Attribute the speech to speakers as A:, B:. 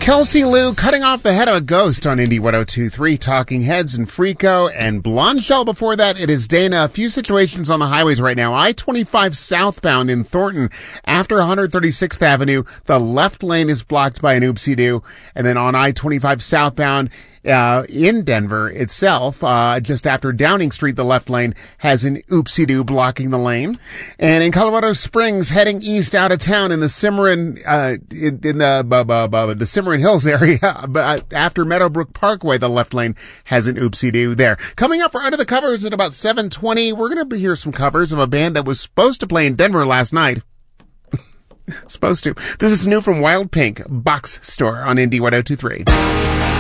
A: Kelsey Lou cutting off the head of a ghost on Indie 102.3, Talking Heads and Freako, and Blonde Shell before that. It is Dana. A few situations on the highways right now. I-25 southbound in Thornton after 136th Avenue. The left lane is blocked by an oopsie-doo. And then on I-25 southbound in Denver itself, just after Downing Street, the left lane has an oopsie-doo blocking the lane. And in Colorado Springs, heading east out of town in the Cimarron, the Cimarron Hills area, but after Meadowbrook Parkway, the left lane has an oopsie-doo there. Coming up for Under the Covers at about 7:20, we're going to hear some covers of a band that was supposed to play in Denver last night. Supposed to. This is new from Wild Pink, Box Store on Indie 102.3.